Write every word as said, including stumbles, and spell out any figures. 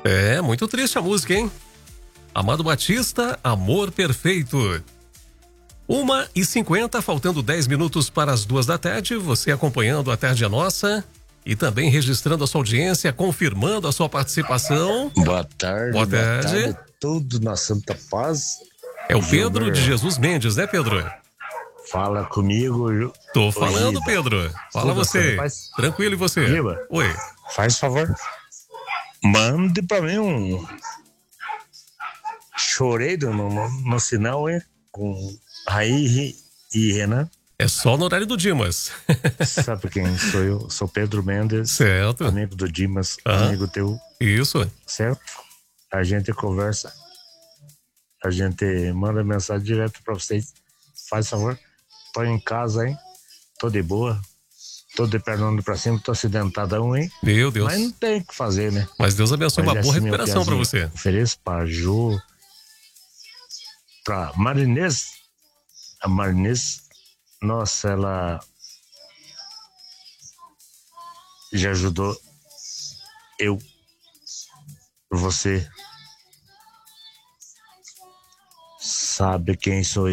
É, muito triste a música, hein? Amado Batista, Amor Perfeito. Uma e cinquenta, faltando dez minutos para as duas da tarde, você acompanhando a Tarde é Nossa e também registrando a sua audiência, confirmando a sua participação. Boa tarde, boa tarde. Boa tarde, tudo na Santa Paz. É o Pedro de Jesus Mendes, né, Pedro? Fala comigo. Tô falando, Giba. Pedro. Fala Tudo você. faz... Tranquilo, e você? Giba, Oi. faz favor. Mande pra mim um... Chorei no, no, no sinal, hein? Com Raí e Renan. É só no horário do Dimas. Sabe quem sou eu? Sou Pedro Mendes. Certo. Amigo do Dimas, ah, amigo teu. Isso. Certo? A gente conversa. A gente manda mensagem direto pra vocês. Faz favor. Tô em casa, hein? Tô de boa. Tô de pernando pra cima, tô acidentadão, hein? Meu Deus. Mas não tem o que fazer, né? Mas Deus abençoe. Mas uma boa assim, recuperação pra você. Ofereço pra Ju, pra Marinês. A Marinês, nossa, ela já ajudou eu, você. Sabe quem sou eu?